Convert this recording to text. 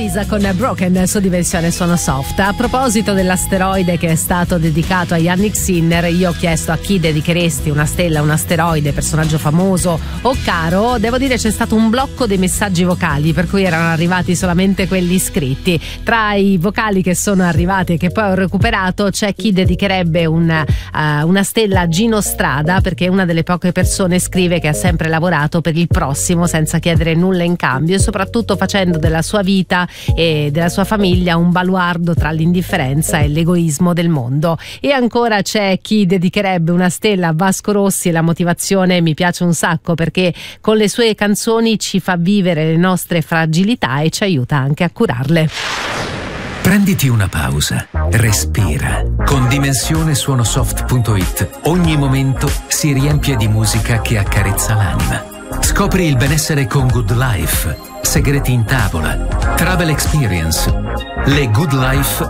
Lisa con Broken su Dimensione Suono Soft. A proposito dell'asteroide che è stato dedicato a Yannick Sinner, io ho chiesto a chi dedicheresti una stella, un asteroide, personaggio famoso o caro. Devo dire c'è stato un blocco dei messaggi vocali, per cui erano arrivati solamente quelli scritti. Tra i vocali che sono arrivati e che poi ho recuperato c'è chi dedicherebbe una stella a Gino Strada, perché è una delle poche persone, scrive, che ha sempre lavorato per il prossimo senza chiedere nulla in cambio e soprattutto facendo della sua vita e della sua famiglia un baluardo tra l'indifferenza e l'egoismo del mondo. E ancora c'è chi dedicherebbe una stella a Vasco Rossi, e la motivazione mi piace un sacco perché con le sue canzoni ci fa vivere le nostre fragilità e ci aiuta anche a curarle. Prenditi una pausa, respira. Con dimensionesuonosoft.it ogni momento si riempie di musica che accarezza l'anima. Scopri il benessere con Good Life, segreti in tavola, travel experience. Le Good Life